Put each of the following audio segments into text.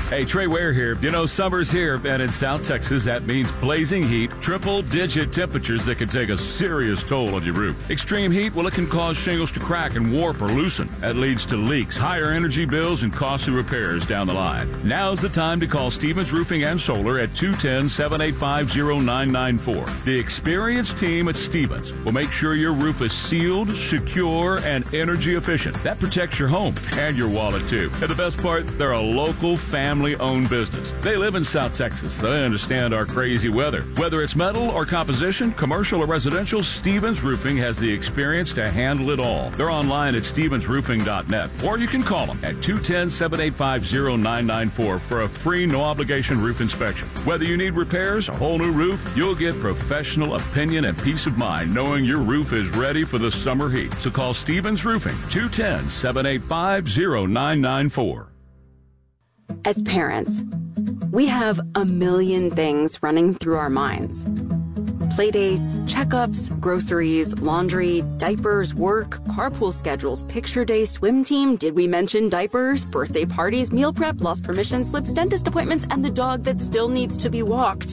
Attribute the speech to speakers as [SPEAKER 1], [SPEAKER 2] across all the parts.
[SPEAKER 1] Hey, Trey Ware here. You know, summer's here, and in South Texas, that means blazing heat, triple-digit temperatures that can take a serious toll on your roof. Extreme heat, well, it can cause shingles to crack and warp or loosen. That leads to leaks, higher energy bills, and costly repairs down the line. Now's the time to call Stevens Roofing and Solar at 210-785-0994. The experienced team at Stevens will make sure your roof is sealed, secure, and energy efficient. That protects your home and your wallet, too. And the best part, they're a local family-owned business. They live in South Texas. They understand our crazy weather. Whether it's metal or composition, commercial or residential, Stevens Roofing has the experience to handle it all. They're online at stevensroofing.net, or you can call them at 210-785-0994 for a free, no-obligation roof inspection. Whether you need repairs, a whole new roof, you'll get professional opinion and peace of mind knowing your roof is ready for the summer heat. So call Stevens Roofing, 210-785-0994.
[SPEAKER 2] As parents, we have a million things running through our minds. Playdates, checkups, groceries, laundry, diapers, work, carpool schedules, picture day, swim team, did we mention diapers, birthday parties, meal prep, lost permission slips, dentist appointments, and the dog that still needs to be walked.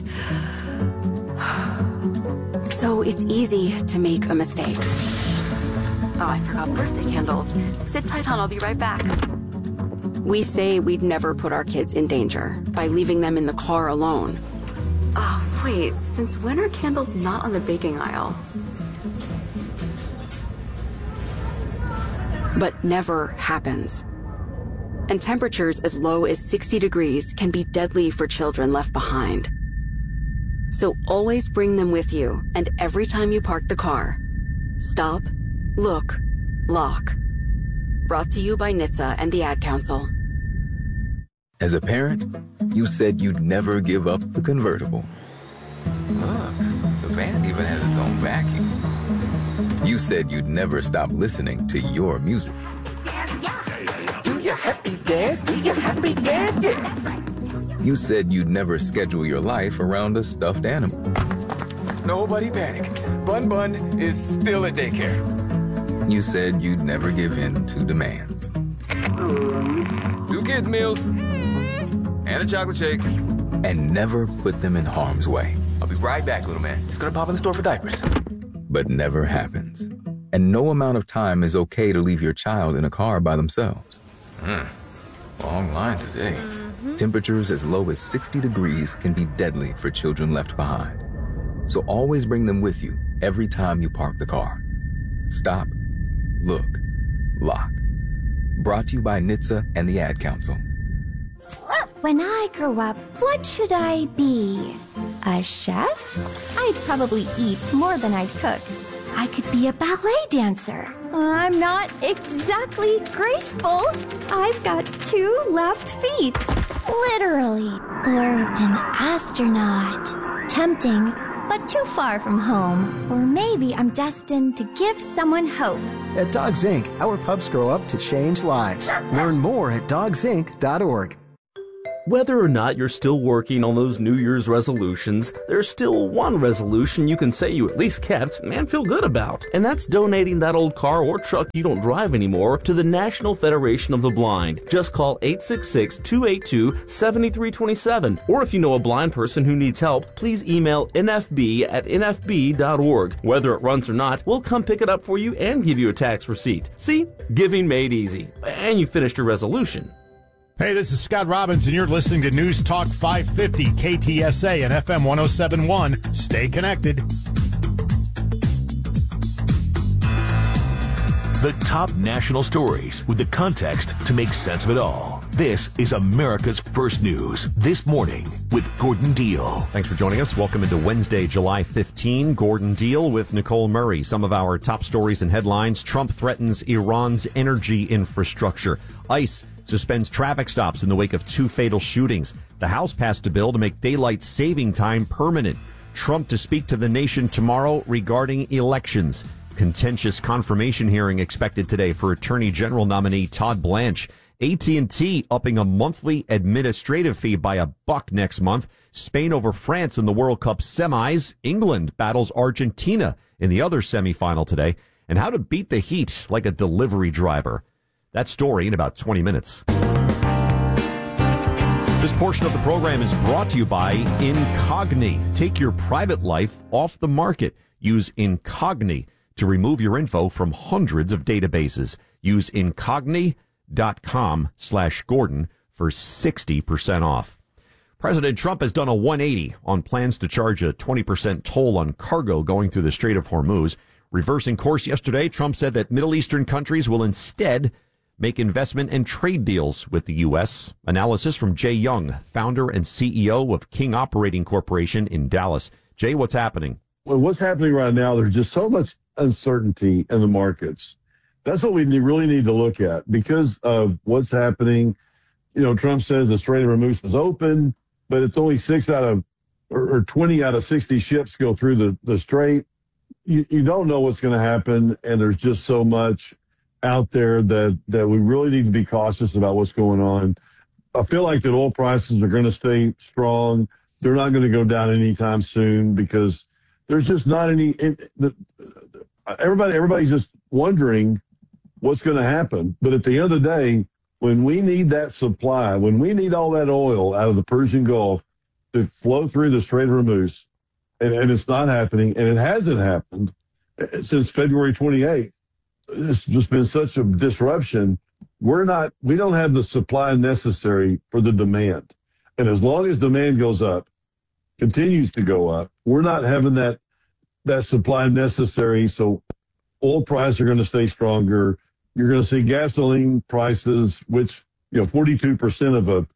[SPEAKER 2] So it's easy to make a mistake. Oh, I forgot birthday candles. Sit tight, hon, I'll be right back. We say we'd never put our kids in danger by leaving them in the car alone. Oh, wait, since when are candles not on the baking aisle? But never happens. And temperatures as low as 60 degrees can be deadly for children left behind. So always bring them with you, and every time you park the car, stop, look, lock. Brought to you by NHTSA and the Ad Council.
[SPEAKER 3] As a parent, you said you'd never give up the convertible. Look, the van even has its own vacuum. You said you'd never stop listening to your music. Do your happy dance, do your happy dance, yeah. That's right. You said you'd never schedule your life around a stuffed animal. Nobody panic. Bun Bun is still at daycare. You said you'd never give in to demands. 2 kids' meals and a chocolate shake. And never put them in harm's way. I'll be right back, little man. Just gonna pop in the store for diapers. But never happens. And no amount of time is okay to leave your child in a car by themselves. Long line today. Temperatures as low as 60 degrees can be deadly for children left behind. So always bring them with you every time you park the car. Stop, look, lock. Brought to you by NHTSA and the Ad Council.
[SPEAKER 4] When I grow up, what should I be? A chef? I'd probably eat more than I'd cook. I could be a ballet dancer. I'm not exactly graceful. I've got 2 left feet. Literally. Or an astronaut. Tempting, but too far from home. Or maybe I'm destined to give someone hope.
[SPEAKER 5] At Dogs Inc., our pups grow up to change lives. Learn more at dogsinc.org.
[SPEAKER 6] Whether or not you're still working on those New Year's resolutions, there's still one resolution you can say you at least kept and feel good about. And that's donating that old car or truck you don't drive anymore to the National Federation of the Blind. Just call 866-282-7327. Or if you know a blind person who needs help, please email nfb@nfb.org. Whether it runs or not, we'll come pick it up for you and give you a tax receipt. See? Giving made easy. And you finished your resolution.
[SPEAKER 7] Hey, this is Scott Robbins, and you're listening to News Talk 550 KTSA and FM 107.1. Stay connected.
[SPEAKER 8] The top national stories with the context to make sense of it all. This is America's First News This Morning with Gordon Deal.
[SPEAKER 9] Thanks for joining us. Welcome into Wednesday, July 15. Gordon Deal with Nicole Murray. Some of our top stories and headlines. Trump threatens Iran's energy infrastructure. ICE suspends traffic stops in the wake of 2 fatal shootings. The House passed a bill to make daylight saving time permanent. Trump to speak to the nation tomorrow regarding elections. Contentious confirmation hearing expected today for Attorney General nominee Todd Blanche. AT&T upping a monthly administrative fee by $1 next month. Spain over France in the World Cup semis. England battles Argentina in the other semifinal today. And how to beat the heat like a delivery driver. That story in about 20 minutes. The This portion of the program is brought to you by Incogni. Take your private life off the market. Use Incogni to remove your info from hundreds of databases. Use Incogni.com/Gordon for 60% off. President Trump has done a 180 on plans to charge a 20% toll on cargo going through the Strait of Hormuz. Reversing course yesterday, Trump said that Middle Eastern countries will instead make investment and trade deals with the U.S. Analysis from Jay Young, founder and CEO of King Operating Corporation in Dallas. Jay, what's happening?
[SPEAKER 10] Well, what's happening right now, there's just so much uncertainty in the markets. That's what we really need to look at because of what's happening. You know, Trump says the Strait of Hormuz is open, but it's only 20 out of 60 ships go through the strait. You don't know what's going to happen, and there's just so much out there that we really need to be cautious about what's going on. I feel like that oil prices are going to stay strong. They're not going to go down anytime soon because there's just not any. Everybody's just wondering what's going to happen. But at the end of the day, when we need that supply, when we need all that oil out of the Persian Gulf to flow through the Strait of Hormuz, and it's not happening, and it hasn't happened since February 28th. It's just been such a disruption. We don't have the supply necessary for the demand. And as long as demand goes up, continues to go up, we're not having that supply necessary. So oil prices are going to stay stronger. You're going to see gasoline prices, which, 42%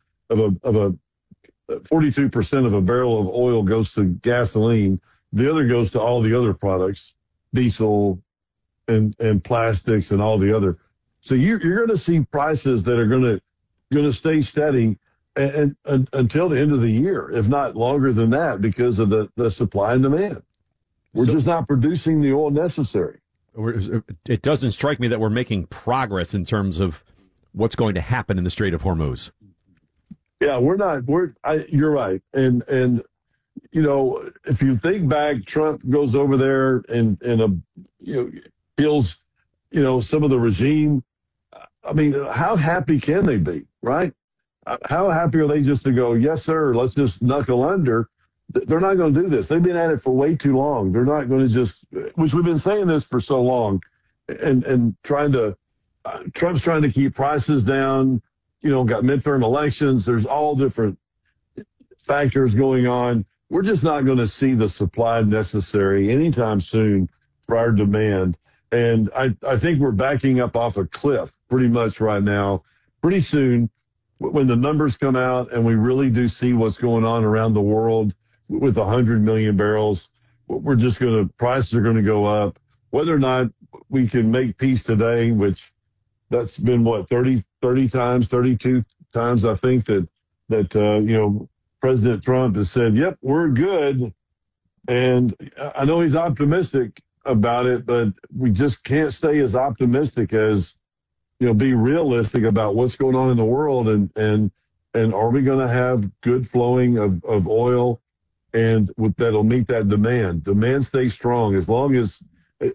[SPEAKER 10] of a barrel of oil goes to gasoline. The other goes to all the other products, diesel, and plastics and all the other. So you're going to see prices that are going to stay steady and until the end of the year, if not longer than that, because of the supply and demand. We're just not producing the oil necessary.
[SPEAKER 11] It doesn't strike me that we're making progress in terms of what's going to happen in the Strait of Hormuz.
[SPEAKER 10] Yeah, we're not. You're right. And if you think back, Trump goes over there and kills, some of the regime. I mean, how happy can they be, right? How happy are they just to go, yes, sir, let's just knuckle under? They're not going to do this. They've been at it for way too long. They're not going to which we've been saying this for so long, and Trump's trying to keep prices down. Got midterm elections. There's all different factors going on. We're just not going to see the supply necessary anytime soon for our demand. And I think we're backing up off a cliff pretty much right now. Pretty soon, when the numbers come out and we really do see what's going on around the world with 100 million barrels, prices are going to go up. Whether or not we can make peace today, which that's been 32 times, I think that President Trump has said, yep, we're good. And I know he's optimistic about it, but we just can't stay as optimistic as, be realistic about what's going on in the world. And are we going to have good flowing of oil and that'll meet that demand? Demand stays strong as long as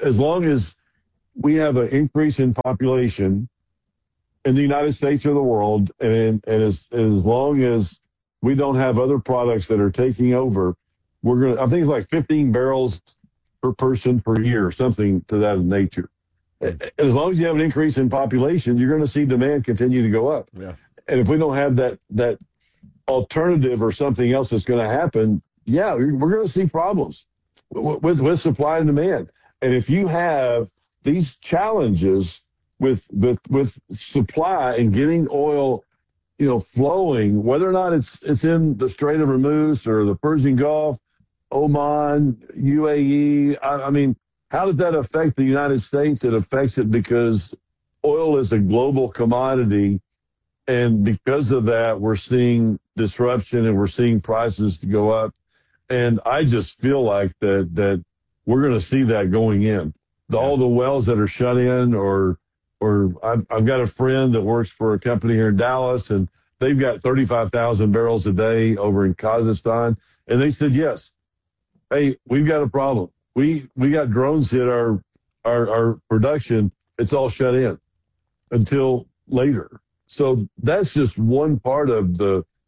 [SPEAKER 10] we have an increase in population in the United States or the world, and as long as we don't have other products that are taking over, I think it's like 15 barrels per person per year, something to that nature. And as long as you have an increase in population, you're going to see demand continue to go up.
[SPEAKER 11] Yeah.
[SPEAKER 10] And if we don't have that alternative or something else that's going to happen, we're going to see problems with supply and demand. And if you have these challenges with supply and getting oil, flowing, whether or not it's in the Strait of Hormuz or the Persian Gulf, Oman, UAE, I mean, how does that affect the United States? It affects it because oil is a global commodity. And because of that, we're seeing disruption and we're seeing prices go up. And I just feel like that we're going to see that going in. All the wells that are shut in or I've got a friend that works for a company here in Dallas, and they've got 35,000 barrels a day over in Kazakhstan. And they said, yes, hey, we've got a problem. We got drones hit our production. It's all shut in until later. So that's just one part of the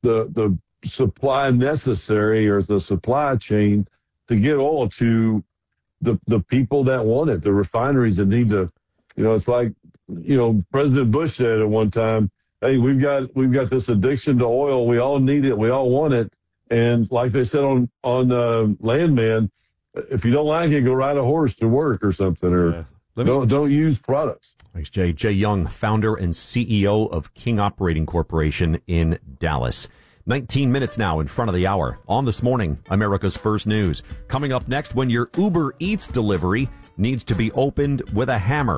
[SPEAKER 10] the supply necessary, or the supply chain to get oil to the people that want it, the refineries that need to, it's like, President Bush said at one time, hey, we've got this addiction to oil. We all need it. We all want it. And like they said on Landman, if you don't like it, go ride a horse to work or something, or don't use products.
[SPEAKER 9] Thanks, Jay. Jay Young, founder and CEO of King Operating Corporation in Dallas. 19 minutes now in front of the hour. On This Morning, America's First News. Coming up next, when your Uber Eats delivery needs to be opened with a hammer.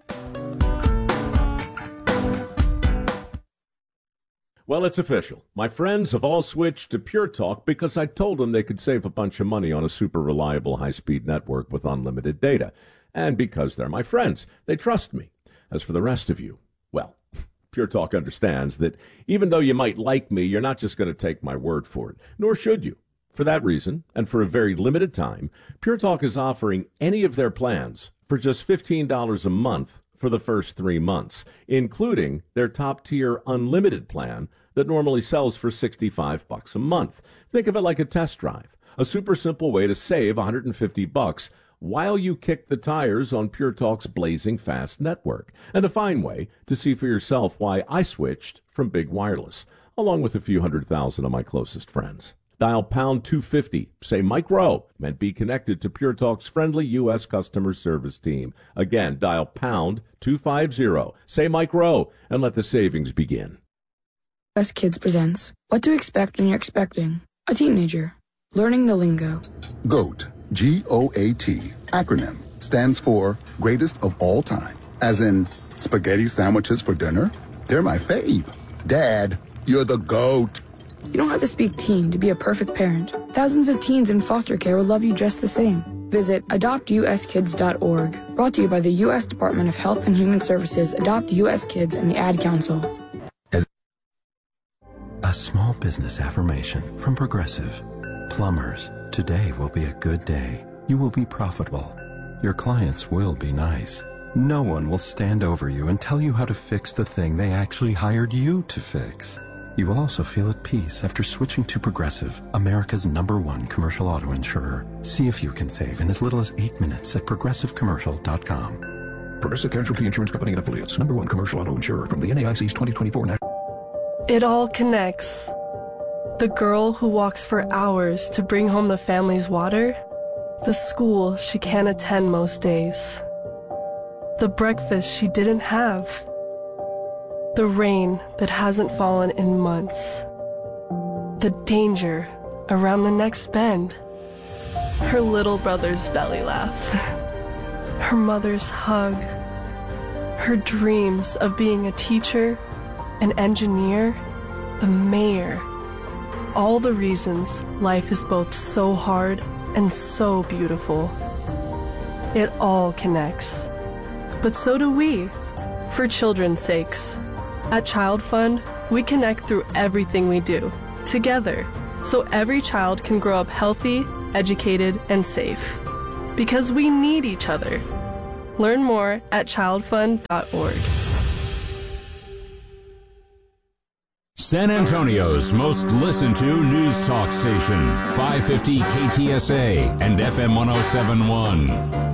[SPEAKER 11] Well, it's official. My friends have all switched to Pure Talk because I told them they could save a bunch of money on a super reliable high-speed network with unlimited data. And because they're my friends, they trust me. As for the rest of you, well, Pure Talk understands that even though you might like me, you're not just going to take my word for it, nor should you. For that reason, and for a very limited time, Pure Talk is offering any of their plans for just $15 a month for the first 3 months, including their top-tier unlimited plan that normally sells for $65 a month. Think of it like a test drive, a super simple way to save $150 while you kick the tires on Pure Talk's blazing fast network, and a fine way to see for yourself why I switched from big wireless, along with a few 100,000 of my closest friends. Dial pound 250, say Mike Rowe, and be connected to Pure Talk's friendly U.S. customer service team. Again, dial pound 250, say Mike Rowe, and let the savings begin.
[SPEAKER 12] US Kids presents What to Expect When You're Expecting a Teenager. Learning the lingo.
[SPEAKER 13] GOAT, G-O-A-T, acronym, stands for Greatest of All Time. As in, spaghetti sandwiches for dinner? They're my fave. Dad, you're the GOAT.
[SPEAKER 12] You don't have to speak teen to be a perfect parent. Thousands of teens in foster care will love you just the same. Visit adoptuskids.org. Brought to you by the U.S. Department of Health and Human Services, Adopt U.S. Kids, and the Ad Council.
[SPEAKER 14] A small business affirmation from Progressive. Plumbers, today will be a good day. You will be profitable. Your clients will be nice. No one will stand over you and tell you how to fix the thing they actually hired you to fix. You will also feel at peace after switching to Progressive, America's #1 commercial auto insurer. See if you can save in as little as 8 minutes at progressivecommercial.com.
[SPEAKER 15] Progressive Casualty Insurance Company and Affiliates, #1 commercial auto insurer from the NAIC's 2024 National.
[SPEAKER 16] It all connects. The girl who walks for hours to bring home the family's water, the school she can't attend most days, the breakfast she didn't have, the rain that hasn't fallen in months, the danger around the next bend, her little brother's belly laugh, her mother's hug, her dreams of being a teacher, an engineer, the mayor. All the reasons life is both so hard and so beautiful. It all connects. But so do we, for children's sakes. At Child Fund, we connect through everything we do, together, so every child can grow up healthy, educated, and safe. Because we need each other. Learn more at childfund.org.
[SPEAKER 17] San Antonio's most listened to news talk station, 550 KTSA and FM 1071.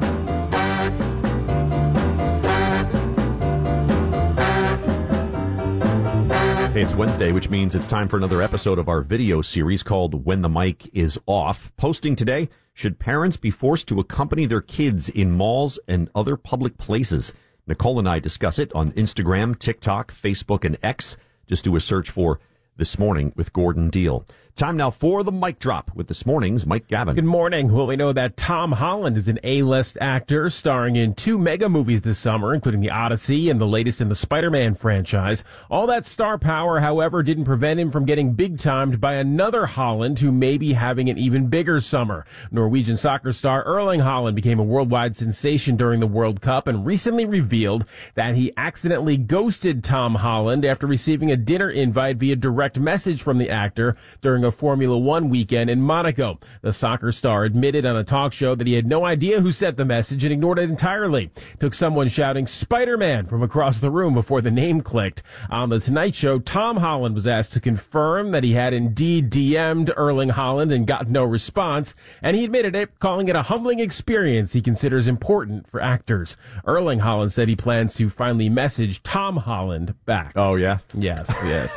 [SPEAKER 9] Hey, it's Wednesday, which means it's time for another episode of our video series called When the Mic is Off. Posting today, should parents be forced to accompany their kids in malls and other public places? Nicole and I discuss it on Instagram, TikTok, Facebook, and X. Just do a search for This Morning with Gordon Deal. Time now for the mic drop with This Morning's Mike Gavin.
[SPEAKER 18] Good morning. Well, we know that Tom Holland is an A-list actor starring in 2 mega movies this summer, including The Odyssey and the latest in the Spider-Man franchise. All that star power, however, didn't prevent him from getting big-timed by another Holland who may be having an even bigger summer. Norwegian soccer star Erling Haaland became a worldwide sensation during the World Cup and recently revealed that he accidentally ghosted Tom Holland after receiving a dinner invite via direct message from the actor during a a Formula One weekend in Monaco. The soccer star admitted on a talk show that he had no idea who sent the message and ignored it entirely. It took someone shouting Spider-Man from across the room before the name clicked. On The Tonight Show, Tom Holland was asked to confirm that he had indeed DM'd Erling Haaland and got no response, and he admitted it, calling it a humbling experience he considers important for actors. Erling Haaland said he plans to finally message Tom Holland back.
[SPEAKER 9] Oh, yeah?
[SPEAKER 18] Yes.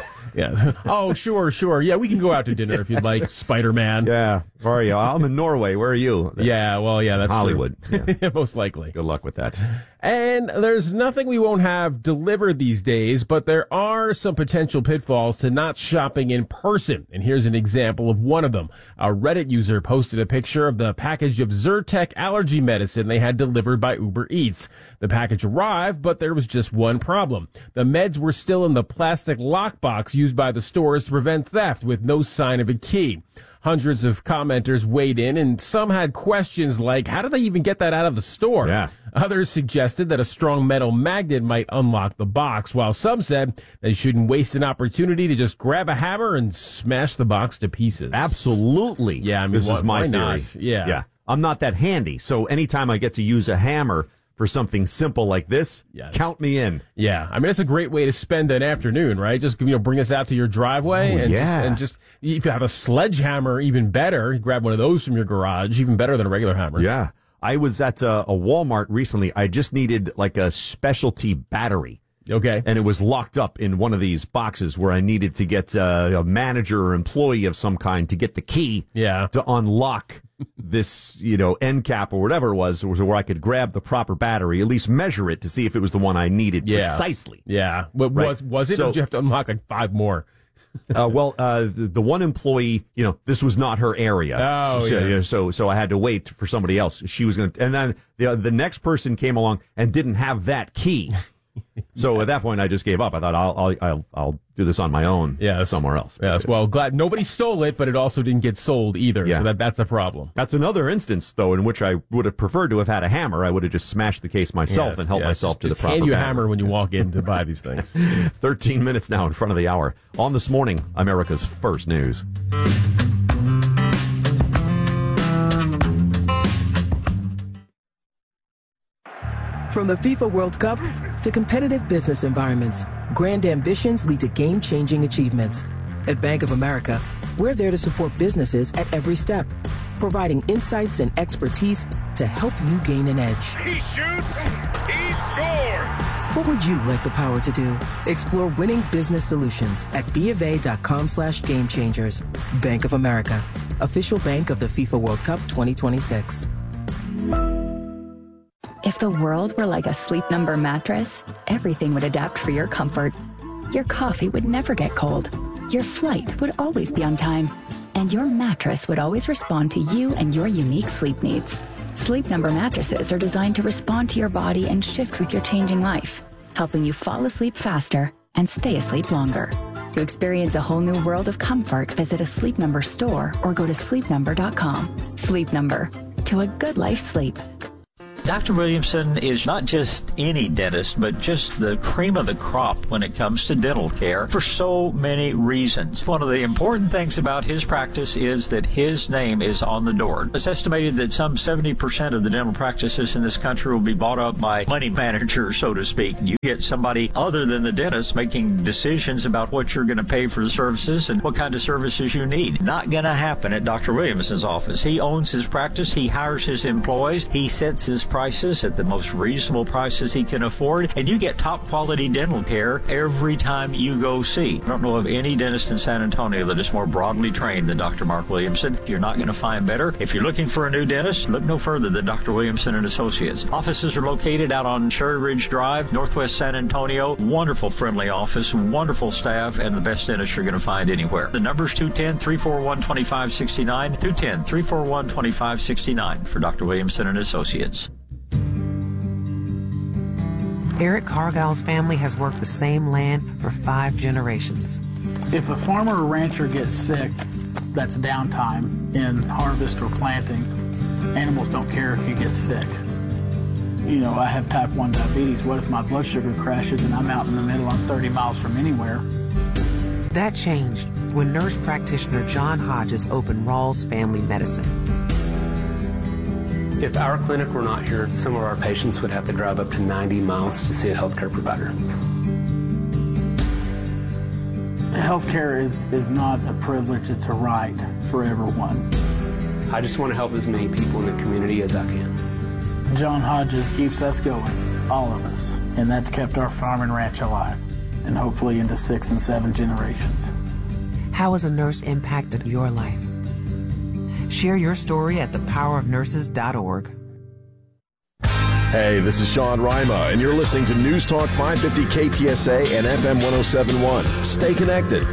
[SPEAKER 18] Oh, sure. Yeah, we can go out to dinner if you'd like, Spider-Man.
[SPEAKER 9] Yeah. Where are you? I'm in Norway. Where are you?
[SPEAKER 18] Yeah, well, yeah, that's
[SPEAKER 9] Hollywood.
[SPEAKER 18] Yeah. Most likely.
[SPEAKER 9] Good luck with that.
[SPEAKER 18] And there's nothing we won't have delivered these days, but there are some potential pitfalls to not shopping in person. And here's an example of one of them. A Reddit user posted a picture of the package of Zyrtec allergy medicine they had delivered by Uber Eats. The package arrived, but there was just one problem. The meds were still in the plastic lockbox used by the stores to prevent theft, with no sign of a key. Hundreds of commenters weighed in, and some had questions like, how did they even get that out of the store?
[SPEAKER 9] Yeah.
[SPEAKER 18] Others suggested that a strong metal magnet might unlock the box, while some said they shouldn't waste an opportunity to just grab a hammer and smash the box to pieces.
[SPEAKER 9] Absolutely.
[SPEAKER 18] Yeah, I mean,
[SPEAKER 9] this is my theory.
[SPEAKER 18] Not? Yeah.
[SPEAKER 9] I'm not that handy, so anytime I get to use a hammer for something simple like this, count me in.
[SPEAKER 18] Yeah, I mean, it's a great way to spend an afternoon, right? Just, bring us out to your driveway and just if you have a sledgehammer, even better, grab one of those from your garage, even better than a regular hammer.
[SPEAKER 9] Yeah. I was at a Walmart recently. I just needed like a specialty battery.
[SPEAKER 18] Okay.
[SPEAKER 9] And it was locked up in one of these boxes where I needed to get a manager or employee of some kind to get the key to unlock this, end cap or whatever it was where I could grab the proper battery, at least measure it to see if it was the one I needed precisely.
[SPEAKER 18] Yeah. What was it? So, or did you have to unlock like 5 more?
[SPEAKER 9] The one employee, this was not her area. So I had to wait for somebody else. She was going to, and then the next person came along and didn't have that key. So at that point, I just gave up. I thought I'll do this on my own somewhere else.
[SPEAKER 18] Yes. Well, glad nobody stole it, but it also didn't get sold either. Yeah. So that's a problem.
[SPEAKER 9] That's another instance, though, in which I would have preferred to have had a hammer. I would have just smashed the case myself and helped myself to the proper.
[SPEAKER 18] Hand you a hammer when you walk in to buy these things.
[SPEAKER 9] 13 minutes now in front of the hour. On This Morning, America's First News.
[SPEAKER 19] From the FIFA World Cup to competitive business environments, grand ambitions lead to game-changing achievements. At Bank of America, we're there to support businesses at every step, providing insights and expertise to help you gain an edge.
[SPEAKER 20] He shoots, he scores!
[SPEAKER 19] What would you like the power to do? Explore winning business solutions at BofA.com/gamechangers. Bank of America, official bank of the FIFA World Cup 2026.
[SPEAKER 21] If the world were like a Sleep Number mattress, everything would adapt for your comfort. Your coffee would never get cold. Your flight would always be on time. And your mattress would always respond to you and your unique sleep needs. Sleep Number mattresses are designed to respond to your body and shift with your changing life, helping you fall asleep faster and stay asleep longer. To experience a whole new world of comfort, visit a Sleep Number store or go to sleepnumber.com. Sleep Number. To a good night's sleep.
[SPEAKER 22] Dr. Williamson is not just any dentist, but just the cream of the crop when it comes to dental care for so many reasons. One of the important things about his practice is that his name is on the door. It's estimated that some 70% of the dental practices in this country will be bought up by money managers, so to speak. You get somebody other than the dentist making decisions about what you're going to pay for the services and what kind of services you need. Not going to happen at Dr. Williamson's office. He owns his practice. He hires his employees. He sets his prices at the most reasonable prices he can afford, and you get top quality dental care every time you go see. I don't know of any dentist in San Antonio that is more broadly trained than Dr. Mark Williamson. You're not going to find better. If you're looking for a new dentist, look no further than Dr. Williamson and Associates. Offices are located out on Cherry Ridge Drive, Northwest San Antonio. Wonderful, friendly office, wonderful staff, and the best dentist you're going to find anywhere. The number's 210-341-2569, 210-341-2569 for Dr. Williamson and Associates.
[SPEAKER 23] Eric Cargill's family has worked the same land for 5 generations.
[SPEAKER 24] If a farmer or rancher gets sick, that's downtime in harvest or planting. Animals don't care if you get sick. I have type 1 diabetes. What if my blood sugar crashes and I'm out in the middle, I'm 30 miles from anywhere?
[SPEAKER 23] That changed when nurse practitioner John Hodges opened Rawls Family Medicine.
[SPEAKER 1] If our clinic were not here, some of our patients would have to drive up to 90 miles to see a healthcare provider.
[SPEAKER 24] Healthcare is not a privilege, it's a right for everyone.
[SPEAKER 1] I just want to help as many people in the community as I can.
[SPEAKER 24] John Hodges keeps us going, all of us, and that's kept our farm and ranch alive, and hopefully into 6 and 7 generations.
[SPEAKER 23] How has a nurse impacted your life? Share your story at thepowerofnurses.org.
[SPEAKER 2] Hey, this is Sean Rima, and you're listening to News Talk 550 KTSA and FM 1071. Stay connected.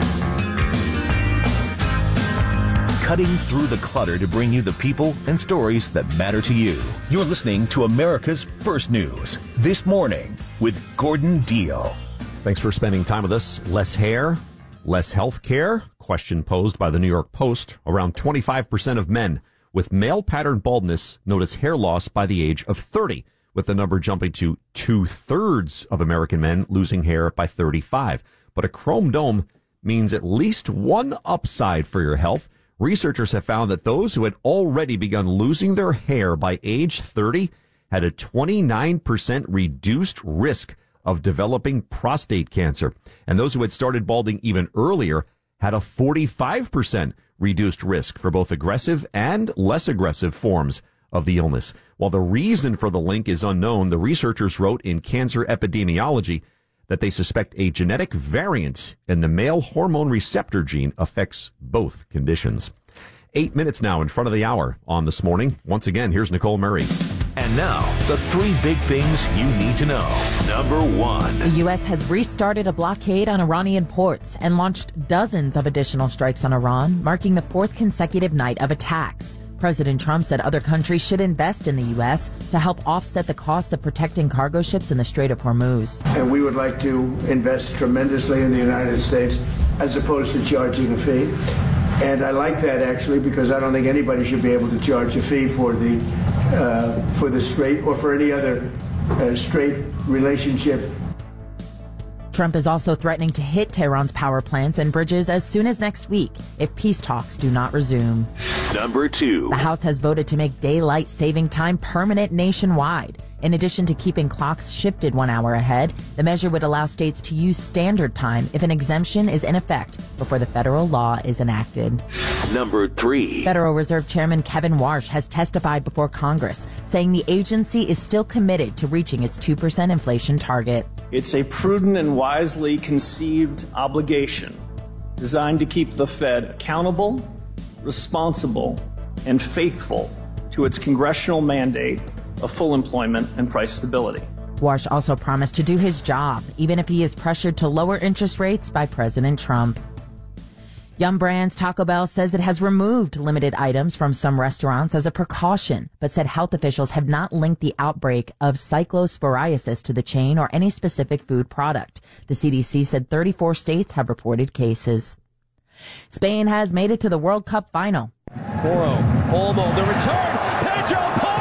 [SPEAKER 8] Cutting through the clutter to bring you the people and stories that matter to you. You're listening to America's First News This Morning with Gordon Deal.
[SPEAKER 9] Thanks for spending time with us. Less hair, less health care? Question posed by the New York Post. Around 25% of men with male pattern baldness notice hair loss by the age of 30, with the number jumping to 2/3 of American men losing hair by 35. But a chrome dome means at least one upside for your health. Researchers have found that those who had already begun losing their hair by age 30 had a 29% reduced risk of developing prostate cancer. And those who had started balding even earlier had a 45% reduced risk for both aggressive and less aggressive forms of the illness. While the reason for the link is unknown, the researchers wrote in Cancer Epidemiology that they suspect a genetic variant in the male hormone receptor gene affects both conditions. 8 minutes now in front of the hour on This Morning. Once again, here's Nicole Murray.
[SPEAKER 8] And now, the 3 big things you need to know. Number 1.
[SPEAKER 3] The U.S. has restarted a blockade on Iranian ports and launched dozens of additional strikes on Iran, marking the 4th consecutive night of attacks. President Trump said other countries should invest in the U.S. to help offset the costs of protecting cargo ships in the Strait of Hormuz.
[SPEAKER 4] And we would like to invest tremendously in the United States as opposed to charging a fee. And I like that, actually, because I don't think anybody should be able to charge a fee for the Strait or for any other Strait relationship.
[SPEAKER 3] Trump is also threatening to hit Tehran's power plants and bridges as soon as next week if peace talks do not resume.
[SPEAKER 8] Number 2.
[SPEAKER 3] The House has voted to make daylight saving time permanent nationwide. In addition to keeping clocks shifted 1 hour ahead, the measure would allow states to use standard time if an exemption is in effect before the federal law is enacted.
[SPEAKER 8] Number 3.
[SPEAKER 3] Federal Reserve Chairman Kevin Warsh has testified before Congress, saying the agency is still committed to reaching its 2% inflation target.
[SPEAKER 25] It's a prudent and wisely conceived obligation designed to keep the Fed accountable, responsible, and faithful to its congressional mandate of full employment and price stability.
[SPEAKER 3] Warsh also promised to do his job, even if he is pressured to lower interest rates by President Trump. Yum Brands Taco Bell says it has removed limited items from some restaurants as a precaution, but said health officials have not linked the outbreak of cyclosporiasis to the chain or any specific food product. The CDC said 34 states have reported cases. Spain has made it to the World Cup final.
[SPEAKER 26] Porro, Olmo, the return, Pedro Porro!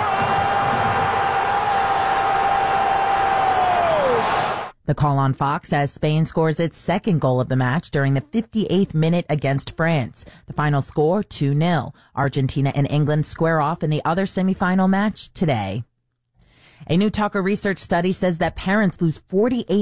[SPEAKER 3] The call on Fox as Spain scores its second goal of the match during the 58th minute against France. The final score, 2-0. Argentina and England square off in the other semifinal match today. A new Tucker research study says that parents lose 48